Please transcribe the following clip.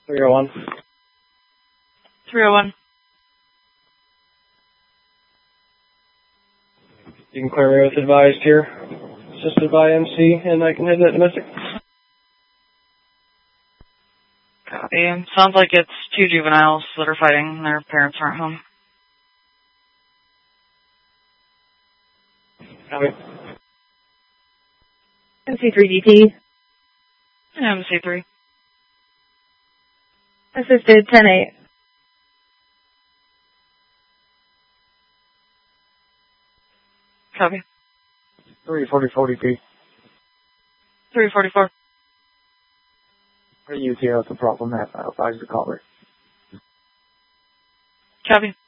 301. 301. You can clear me with advised here. Assisted by MC, and I can head that domestic. Copy. Sounds like it's two juveniles that are fighting. Their parents aren't home. Copy. MC3DT. MC3. Assisted 10-8. Copy. 340-40P. 344. Are you here with the problem that advised the caller? Copy.